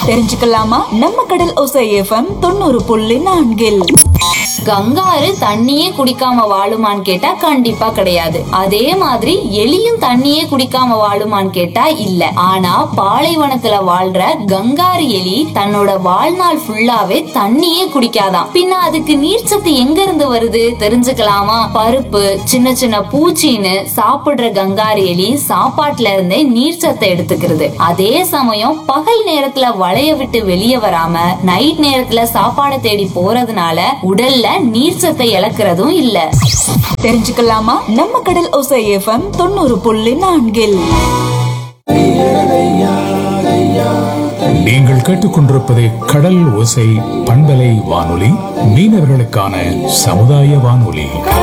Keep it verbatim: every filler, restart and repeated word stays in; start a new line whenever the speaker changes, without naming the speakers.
தெரிஞ்சுக்கலாமா? நம்ம கடல் ஓசை எஃப்எம் தொண்ணூறு புள்ளி நான்கில்.
கங்காரு தண்ணியே குடிக்காம வாழுமான்னு கேட்டா கண்டிப்பா கிடையாது. அதே மாதிரி எலியும் தண்ணியே குடிக்காம வாழுமான்னு கேட்டா இல்ல. ஆனா பாலைவனத்துல வாழ்ற கங்காரு எலி தன்னோட வாழ்நாள் ஃபுல்லாவே தண்ணியே குடிக்காதான். பின்ன அதுக்கு நீர்ச்சத்து எங்க இருந்து வருது தெரிஞ்சுக்கலாமா? பருப்பு, சின்ன சின்ன பூச்சின்னு சாப்பிடுற கங்காரு எலி சாப்பாட்டுல இருந்தே நீர்ச்சத்தை எடுத்துக்கிறது. அதே சமயம் பகல் நேரத்துல வளைய விட்டு வெளியே வராம நைட் நேரத்துல சாப்பாடை தேடி போறதுனால உடல்ல நீர்ச்சத்தை இழக்கிறதும் இல்ல.
தெரிஞ்சுக்கலாமா? நம்ம கடல் ஓசை எஃப்எம் தொண்ணூறு புள்ளி நான்கில்.
நீங்கள் கேட்டுக்கொண்டிருப்பது கடல் ஓசை பண்பலை வானொலி, மீனவர்களுக்கான சமுதாய வானொலி.